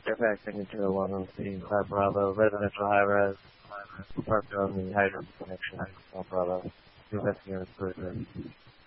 Fairfax into a 113 Club Bravo, residential high-rise, parked on the hydrant connection, Club Bravo. Investigating cruiser.